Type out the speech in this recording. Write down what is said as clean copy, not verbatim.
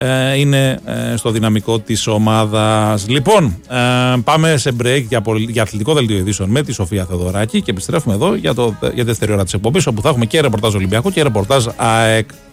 είναι στο δυναμικό της ομάδας. Λοιπόν, πάμε σε break για αθλητικό δελτίο ειδήσεων με τη Σοφία Θεοδωράκη και επιστρέφουμε εδώ για τη δεύτερη ώρα της εκπομπής, όπου θα έχουμε και ρεπορτάζ Ολυμπιακού και ρεπορτάζ ΑΕΚ.